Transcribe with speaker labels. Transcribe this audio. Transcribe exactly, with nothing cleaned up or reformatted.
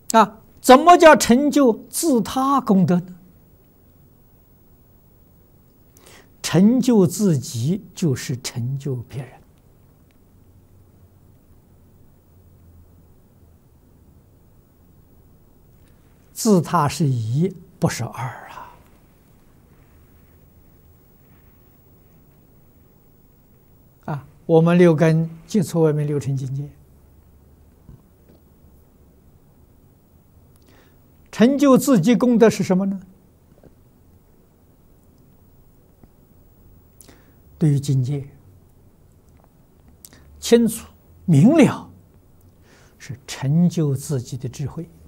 Speaker 1: 啊，怎么叫成就自他功德呢？成就自己就是成就别人。自他是一，不是二啊！啊，我们六根接触外面六尘境界，成就自己功德是什么呢？对于境界清楚明了，是成就自己的智慧。